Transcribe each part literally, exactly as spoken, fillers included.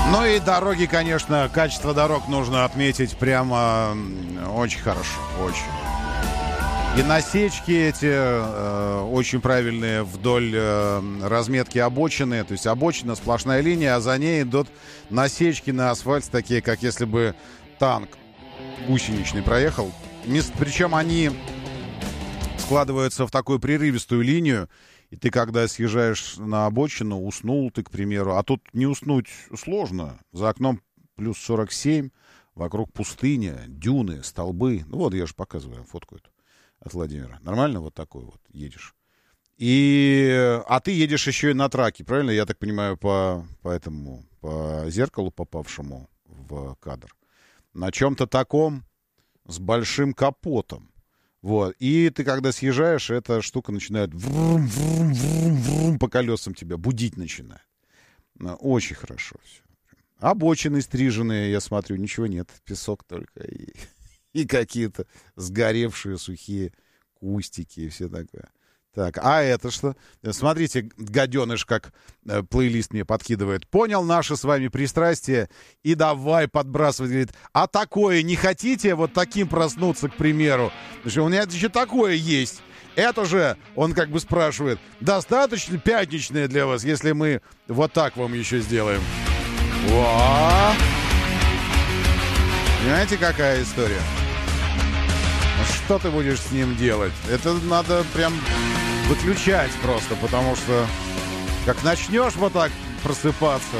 Ну и дороги, конечно, качество дорог нужно отметить прямо очень хорошо, очень. И насечки эти э, очень правильные вдоль э, разметки обочины. То есть обочина, сплошная линия, а за ней идут насечки на асфальте, такие, как если бы танк гусеничный проехал. Причем они складываются в такую прерывистую линию. И ты, когда съезжаешь на обочину, уснул ты, к примеру. А тут не уснуть сложно. За окном плюс сорок семь, вокруг пустыня, дюны, столбы. Ну вот, я же показываю фотку эту от Владимира. Нормально вот такой вот едешь. И... А ты едешь еще и на траке, правильно? Я так понимаю, по, по этому, по зеркалу, попавшему в кадр. На чем-то таком с большим капотом. Вот. И ты, когда съезжаешь, эта штука начинает врум, врум, врум, врум, по колесам тебя будить начинает. Очень хорошо все. Обочины стриженные, я смотрю, ничего нет. Песок только и, и какие-то сгоревшие сухие кустики и все такое. Так, а это что? Смотрите, гаденыш, как э, плейлист мне подкидывает. Понял наше с вами пристрастие и давай подбрасывать. Говорит, а такое не хотите вот таким проснуться, к примеру? Потому что у меня еще такое есть. Это же, он как бы спрашивает, достаточно пятничное для вас, если мы вот так вам еще сделаем? Во! Понимаете, какая история? Что ты будешь с ним делать? Это надо прям выключать просто, потому что как начнешь вот так просыпаться,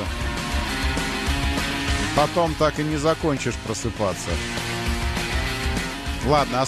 потом так и не закончишь просыпаться. Ладно,